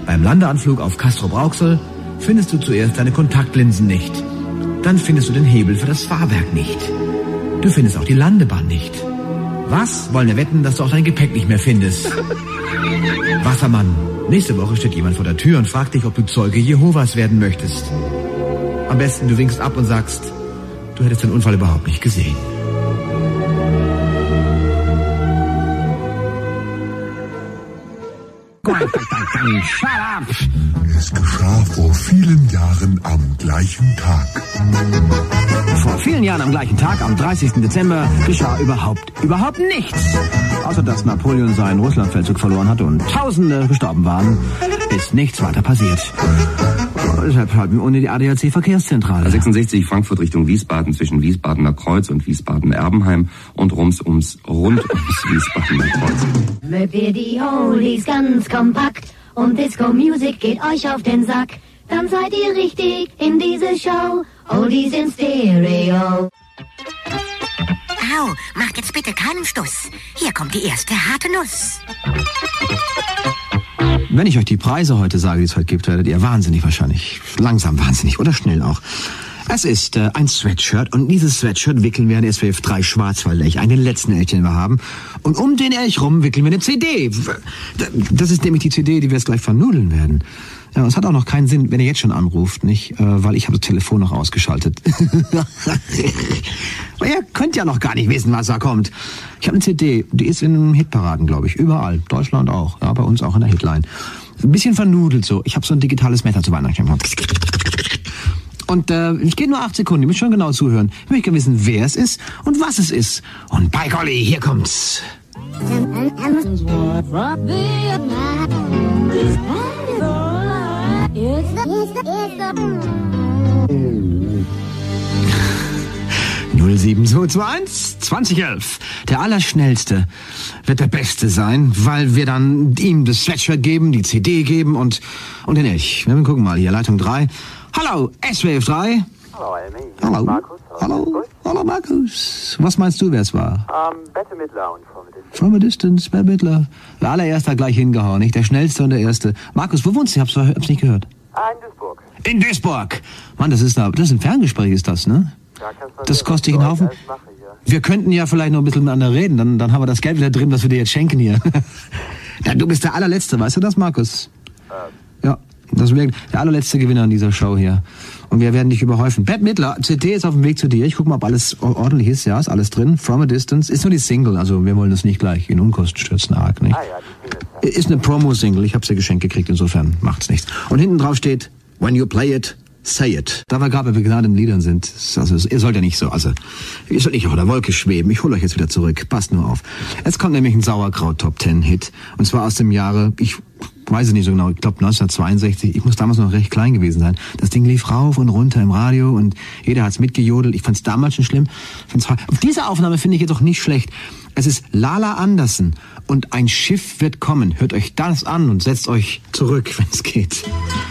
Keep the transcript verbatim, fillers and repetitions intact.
Beim Landeanflug auf Castrop-Rauxel findest du zuerst deine Kontaktlinsen nicht. Dann findest du den Hebel für das Fahrwerk nicht. Du findest auch die Landebahn nicht. Was? Wollen wir wetten, dass du auch dein Gepäck nicht mehr findest? Wassermann, nächste Woche steht jemand vor der Tür und fragt dich, ob du Zeuge Jehovas werden möchtest. Am besten du winkst ab und sagst, du hättest den Unfall überhaupt nicht gesehen. Shut up! Es geschah vor vielen Jahren am gleichen Tag. Vor vielen Jahren am gleichen Tag, am dreißigsten Dezember, geschah überhaupt, überhaupt nichts. Außer dass Napoleon seinen Russlandfeldzug verloren hatte und Tausende gestorben waren, ist nichts weiter passiert. Deshalb halten wir ohne die A D A C-Verkehrszentrale. sechsundsechzig Frankfurt Richtung Wiesbaden zwischen Wiesbadener Kreuz und Wiesbaden-Erbenheim und rums ums rund ums Wiesbadener Kreuz. Mögt ihr die Oldies ganz kompakt und Disco-Music geht euch auf den Sack, dann seid ihr richtig in diese Show. Oldies in Stereo. Au, macht jetzt bitte keinen Stuss. Hier kommt die erste harte Nuss. Wenn ich euch die Preise heute sage, die es heute gibt, werdet ihr wahnsinnig wahrscheinlich. Langsam wahnsinnig oder schnell auch. Es ist äh, ein Sweatshirt und dieses Sweatshirt wickeln wir an S W F drei Schwarzwald-Elch, einen letzten Elch, den wir haben. Und um den Elch rum wickeln wir eine C D. Das ist nämlich die C D, die wir jetzt gleich vernudeln werden. Ja, es hat auch noch keinen Sinn, wenn ihr jetzt schon anruft, nicht? Äh, weil ich habe das Telefon noch ausgeschaltet. Aber ihr könnt ja noch gar nicht wissen, was da kommt. Ich habe eine C D, die ist in Hitparaden, glaube ich, überall. Deutschland auch, ja, bei uns auch in der Hitline. Ein bisschen vernudelt so. Ich habe so ein digitales Messer zu Weihnachten. Und äh, ich gehe nur acht Sekunden, ihr müsst schon genau zuhören. Ich möchte gerne wissen, wer es ist und was es ist. Und bei Golly, hier kommt's. null sieben zwei zwei eins zwanzig elf. Der Allerschnellste wird der Beste sein, weil wir dann ihm das Sweatshirt geben, die C D geben und, und den Elch. Wir gucken mal hier, Leitung drei. Hallo, S W F drei. Hallo, Amy. Hallo. Markus. Hallo. Hallo, Markus. Was meinst du, wer es war? Ähm, Bette Midler und From a Distance. From a Distance, Bette Midler. Der allererste gleich hingehauen, nicht? Der Schnellste und der Erste. Markus, wo wohnst du? Ich hab's, hab's nicht gehört. Ah, in Duisburg. In Duisburg. Mann, das ist, eine, das ist ein Ferngespräch, ist das, ne? Ja, kannst du Das kostet dich einen Haufen. Wir könnten ja vielleicht noch ein bisschen miteinander reden, dann, dann haben wir das Geld wieder drin, was wir dir jetzt schenken hier. Ja, du bist der allerletzte, weißt du das, Markus? Ähm. Ja, das wäre der allerletzte Gewinner in dieser Show hier. Und wir werden dich überhäufen. Bette Midler, C D ist auf dem Weg zu dir. Ich guck mal, ob alles ordentlich ist. Ja, ist alles drin. From a Distance. Ist nur die Single, also wir wollen das nicht gleich in Unkosten stürzen, arg, nicht? Ah ja, die Single. Ja. Ist eine Promo-Single. Ich habe sie geschenkt gekriegt, insofern macht's nichts. Und hinten drauf steht, when you play it, say it. Da wir gerade bei begnaden Liedern sind, also ihr sollt ja nicht so, also ihr sollt nicht auf der Wolke schweben. Ich hole euch jetzt wieder zurück. Passt nur auf. Jetzt kommt nämlich ein Sauerkraut-Top-Ten-Hit. Und zwar aus dem Jahre, ich weiß es nicht so genau, ich glaube neunzehnhundertzweiundsechzig. Ich muss damals noch recht klein gewesen sein. Das Ding lief rauf und runter im Radio und jeder hat's mitgejodelt. Ich fand's damals schon schlimm. Find's auf diese Aufnahme finde ich jetzt auch nicht schlecht. Es ist Lala Anderson und ein Schiff wird kommen. Hört euch das an und setzt euch zurück, wenn's geht.